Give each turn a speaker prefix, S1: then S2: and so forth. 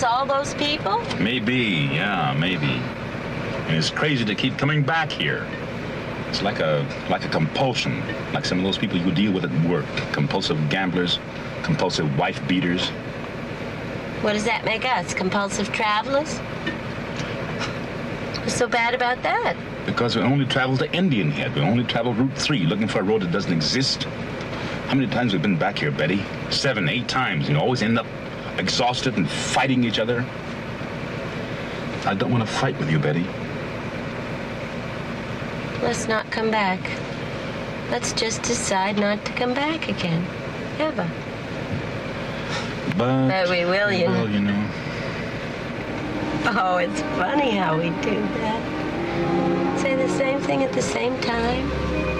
S1: all those people?
S2: Maybe, yeah, maybe. And it's crazy to keep coming back here. It's like a compulsion, like some of those people you deal with at work. Compulsive gamblers, compulsive wife beaters.
S1: What does that make us? Compulsive travelers? What's so bad about that?
S2: Because we only travel to Indian Head. We only travel Route 3, looking for a road that doesn't exist. How many times have we been back here, Betty? 7, 8 times. You always end up exhausted and fighting each other. I don't want to fight with you, Betty.
S1: Let's not come back. Let's just decide not to come back again. Ever. But we will, you know.
S2: Well, you know.
S1: Oh, it's funny how we do that. Say the same thing at the same time.